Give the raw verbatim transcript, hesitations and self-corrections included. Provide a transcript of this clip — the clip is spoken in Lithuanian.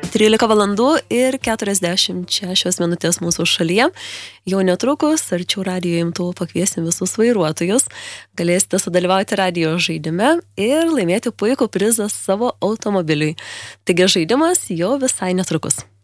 trylika valandų ir keturiasdešimt šešios minutės mūsų šalyje. Jau netrukus arčiau radijo imtuvų pakviesim visus vairuotojus. Galėsite sudalyvauti radijo žaidime ir laimėti puikų prizą savo automobiliui. Taigi žaidimas jau visai netrukus.